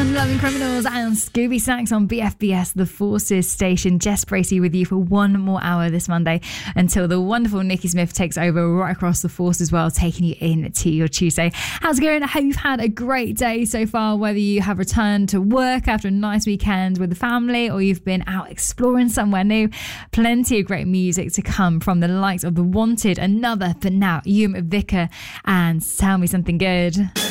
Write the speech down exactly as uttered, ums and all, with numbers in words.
Loving Criminals and Scooby Snacks on B F B S, the Forces station. Jess Bracey with you for one more hour this Monday until the wonderful Nikki Smith takes over right across the Force as well, taking you in to your Tuesday. How's it going? I hope you've had a great day so far, whether you have returned to work after a nice weekend with the family or you've been out exploring somewhere new. Plenty of great music to come from the likes of The Wanted, Another, but now Ewan McVicker and Tell Me Something Good.